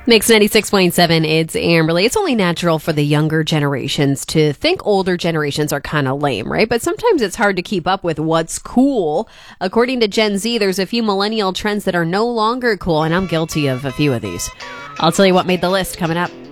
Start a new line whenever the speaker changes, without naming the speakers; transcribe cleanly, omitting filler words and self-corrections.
Mix 96.7, it's Amberly. It's only natural for the younger generations to think older generations are kind of lame, right? But sometimes it's hard to keep up with what's cool. According to Gen Z, there's a few millennial trends that are no longer cool, and I'm guilty of a few of these. I'll tell you what made the list coming up.